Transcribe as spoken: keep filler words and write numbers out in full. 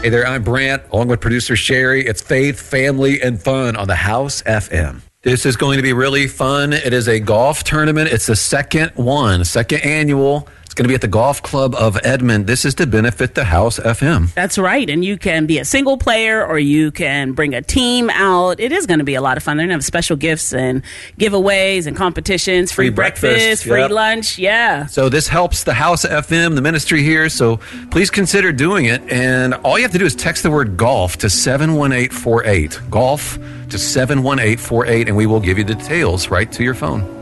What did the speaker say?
Hey there, I'm Brant, along with producer Sherry. It's faith, family, and fun on the House F M. This is going to be really fun. It is a golf tournament. It's the second one, second annual. It's going to be at the Golf Club of Edmond. This is to benefit the House F M. That's right. And you can be a single player or you can bring a team out. It is going to be a lot of fun. They're going to have special gifts and giveaways and competitions, free, free breakfast, breakfast, free yep. lunch. Yeah. So this helps the House F M, the ministry here. So please consider doing it. And all you have to do is text the word golf to seven one eight four eight. Golf to seven one eight four eight, and we will give you details right to your phone.